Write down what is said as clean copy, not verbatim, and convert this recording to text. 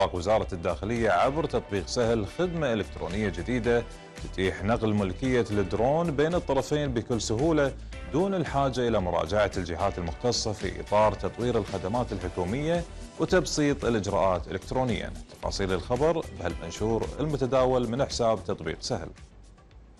وزارة الداخلية عبر تطبيق سهل خدمة إلكترونية جديدة تتيح نقل ملكية الدرون بين الطرفين بكل سهولة دون الحاجة إلى مراجعة الجهات المختصة في إطار تطوير الخدمات الحكومية وتبسيط الإجراءات إلكترونيا. تفاصيل الخبر بهالمنشور المتداول من حساب تطبيق سهل.